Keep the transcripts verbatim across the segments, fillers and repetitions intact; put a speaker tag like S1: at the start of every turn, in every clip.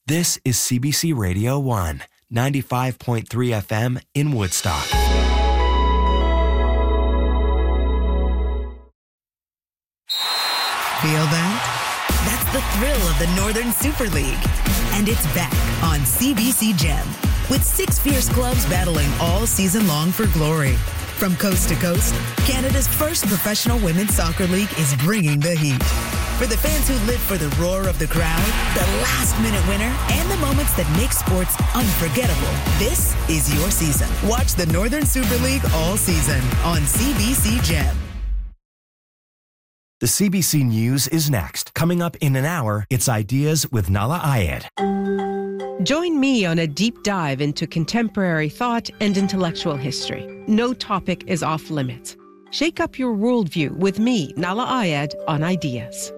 S1: This is C B C Radio one, ninety-five point three F M in Woodstock.
S2: Feel that? That's the thrill of the Northern Super League. And it's back on C B C Gem, with six fierce clubs battling all season long for glory. From coast to coast, Canada's first professional women's soccer league is bringing the heat. For the fans who live for the roar of the crowd, the last-minute winner, and the moments that make sports unforgettable, this is your season. Watch the Northern Super League all season on C B C Gem.
S1: The C B C News is next. Coming up in an hour, it's Ideas with Nala Ayed.
S3: Join me on a deep dive into contemporary thought and intellectual history. No topic is off limits. Shake up your worldview with me, Nala Ayed, on Ideas.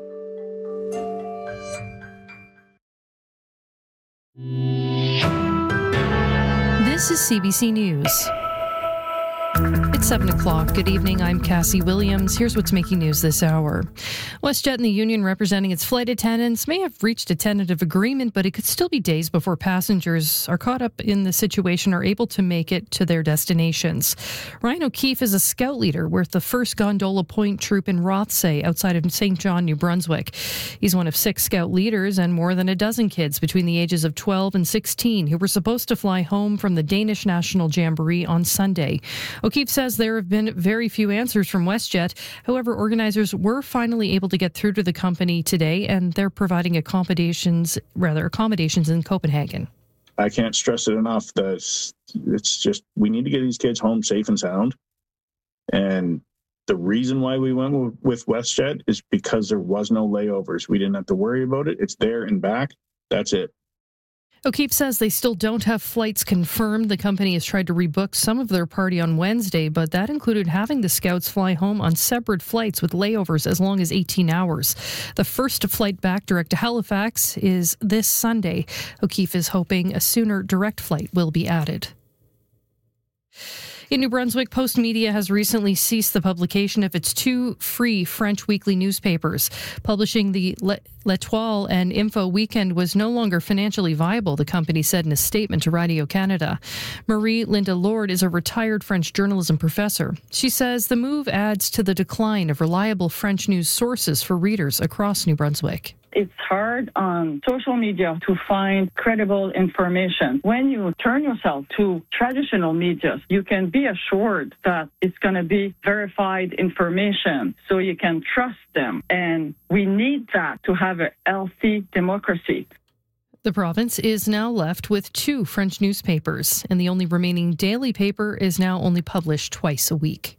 S4: This is C B C News. It's seven o'clock. Good evening. I'm Cassie Williams. Here's what's making news this hour. WestJet and the union representing its flight attendants may have reached a tentative agreement, but it could still be days before passengers are caught up in the situation or able to make it to their destinations. Ryan O'Keefe is a scout leader with the first Gondola Point Troop in Rothsay outside of Saint John, New Brunswick. He's one of six scout leaders and more than a dozen kids between the ages of twelve and sixteen who were supposed to fly home from the Danish National Jamboree on Sunday. O'Keefe says there have been very few answers from WestJet. However, organizers were finally able to get through to the company today, and they're providing accommodations, rather accommodations in Copenhagen.
S5: I can't stress it enough that it's just, we need to get these kids home safe and sound. And the reason why we went with WestJet is because there was no layovers. We didn't have to worry about it. It's there and back. That's it.
S4: O'Keefe says they still don't have flights confirmed. The company has tried to rebook some of their party on Wednesday, but that included having the scouts fly home on separate flights with layovers as long as eighteen hours. The first flight back direct to Halifax is this Sunday. O'Keefe is hoping a sooner direct flight will be added. In New Brunswick, Post Media has recently ceased the publication of its two free French weekly newspapers. Publishing the L'Etoile and Info Weekend was no longer financially viable, the company said in a statement to Radio-Canada. Marie-Linda Lord is a retired French journalism professor. She says the move adds to the decline of reliable French news sources for readers across New Brunswick.
S6: It's hard on social media to find credible information. When you turn yourself to traditional media, you can be assured that it's going to be verified information, so you can trust them. And we need that to have a healthy democracy.
S4: The province is now left with two French newspapers, and the only remaining daily paper is now only published twice a week.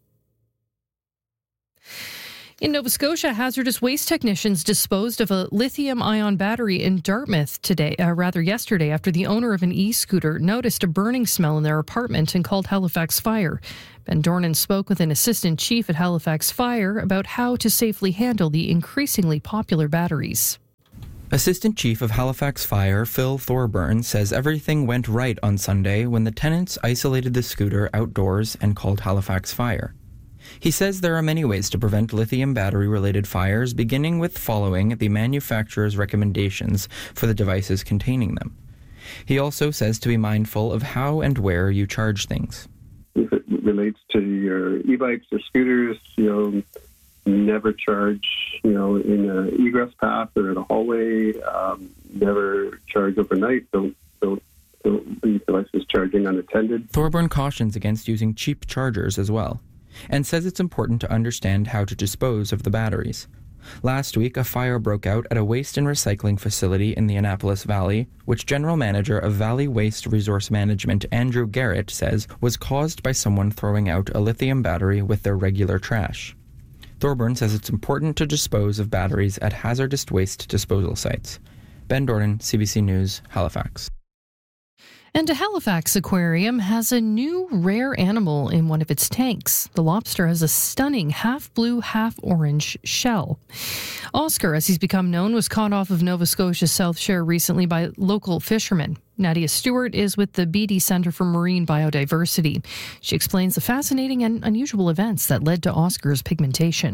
S4: In Nova Scotia, hazardous waste technicians disposed of a lithium-ion battery in Dartmouth today, uh, rather yesterday, after the owner of an e-scooter noticed a burning smell in their apartment and called Halifax Fire. Ben Dornan spoke with an assistant chief at Halifax Fire about how to safely handle the increasingly popular batteries.
S7: Assistant Chief of Halifax Fire, Phil Thorburn, says everything went right on Sunday when the tenants isolated the scooter outdoors and called Halifax Fire. He says there are many ways to prevent lithium battery-related fires, beginning with following the manufacturer's recommendations for the devices containing them. He also says to be mindful of how and where you charge things.
S8: If it relates to your e-bikes or scooters, you know, never charge, you know, in an egress path or in a hallway. Um, never charge overnight. Don't, don't, don't leave devices charging unattended.
S7: Thorburn cautions against using cheap chargers as well, and says it's important to understand how to dispose of the batteries. Last week, a fire broke out at a waste and recycling facility in the Annapolis Valley, which General Manager of Valley Waste Resource Management Andrew Garrett says was caused by someone throwing out a lithium battery with their regular trash. Thorburn says it's important to dispose of batteries at hazardous waste disposal sites. Ben Dornan, C B C News, Halifax.
S4: And a Halifax aquarium has a new rare animal in one of its tanks. The lobster has a stunning half-blue, half-orange shell. Oscar, as he's become known, was caught off of Nova Scotia's South Shore recently by local fishermen. Nadia Stewart is with the Beatty Centre for Marine Biodiversity. She explains the fascinating and unusual events that led to Oscar's pigmentation.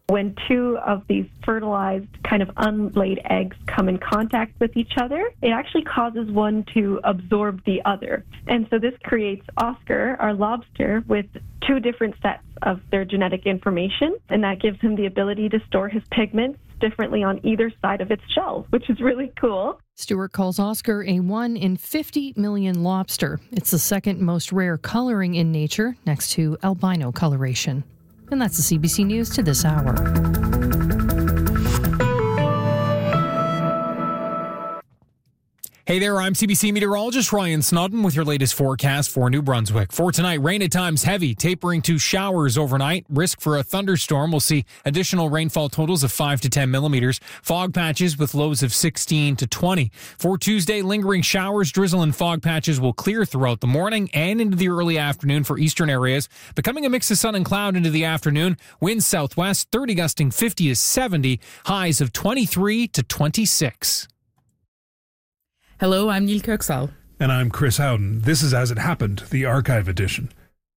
S9: When two of these fertilized, kind of unlaid eggs come in contact with each other, it actually causes one to absorb the other. And so this creates Oscar, our lobster, with two different sets of their genetic information, and that gives him the ability to store his pigments differently on either side of its shell, which is really cool.
S4: Stewart calls Oscar a one in fifty million lobster. It's the second most rare coloring in nature, next to albino coloration. And that's the C B C News to this hour.
S10: Hey there, I'm C B C meteorologist Ryan Snodden with your latest forecast for New Brunswick. For tonight, rain at times heavy, tapering to showers overnight. Risk for a thunderstorm. We'll see additional rainfall totals of five to ten millimeters. Fog patches with lows of sixteen to twenty. For Tuesday, lingering showers, drizzle, and fog patches will clear throughout the morning and into the early afternoon for eastern areas. Becoming a mix of sun and cloud into the afternoon. Winds southwest, thirty gusting fifty to seventy. Highs of twenty-three to twenty-six.
S11: Hello, I'm Neil Kirksall.
S12: And I'm Chris Howden. This is As It Happened, the archive edition.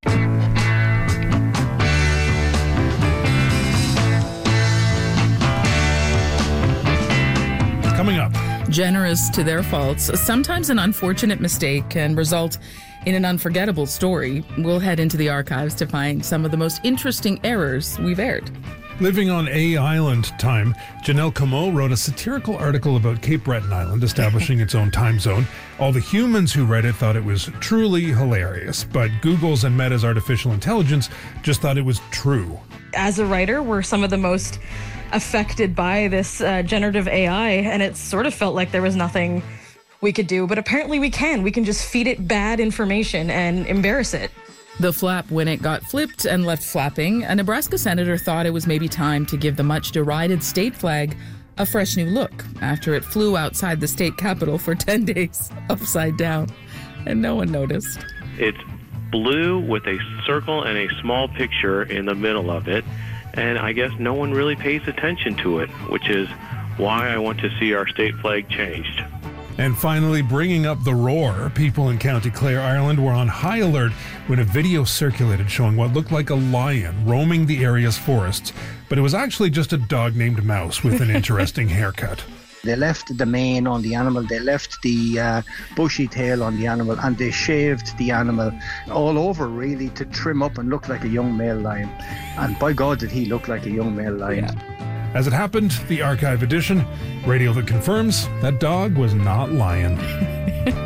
S12: Coming up.
S11: Generous to their faults, sometimes an unfortunate mistake can result in an unforgettable story. We'll head into the archives to find some of the most interesting errors we've aired.
S12: Living on A Island time, Janelle Comeau wrote a satirical article about Cape Breton Island establishing its own time zone. All the humans who read it thought it was truly hilarious, but Google's and Meta's artificial intelligence just thought it was true.
S13: As a writer, we're some of the most affected by this uh, generative A I, and it sort of felt like there was nothing we could do, but apparently we can. We can just feed it bad information and embarrass it.
S11: The flap when it got flipped and left flapping, a Nebraska senator thought it was maybe time to give the much derided state flag a fresh new look after it flew outside the state capitol for ten days upside down, and no one noticed.
S14: It's blue with a circle and a small picture in the middle of it, and I guess no one really pays attention to it, which is why I want to see our state flag changed.
S12: And finally, bringing up the roar, people in County Clare, Ireland were on high alert when a video circulated showing what looked like a lion roaming the area's forests, but it was actually just a dog named Mouse with an interesting haircut.
S15: They left the mane on the animal, they left the uh, bushy tail on the animal, and they shaved the animal all over, really, to trim up and look like a young male lion. And by God, did he look like a young male lion.
S12: Yeah. As It Happened, the archive edition, radio that confirms that dog was not lying.